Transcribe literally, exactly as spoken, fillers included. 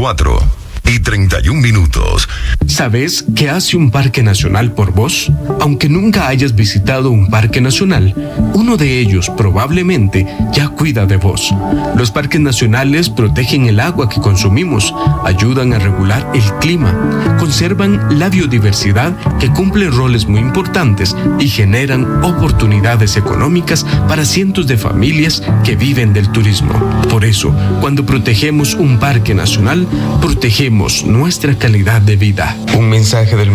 cuatro y treinta y un minutos. ¿Sabes qué hace un parque nacional por vos? Aunque nunca hayas visitado un parque nacional, uno de ellos probablemente ya cuida de vos. Los parques nacionales protegen el agua que consumimos, ayudan a regular el clima, conservan la biodiversidad que cumple roles muy importantes y generan oportunidades económicas para cientos de familias que viven del turismo. Por eso, cuando protegemos un parque nacional, protegemos nuestra calidad de vida. Un mensaje del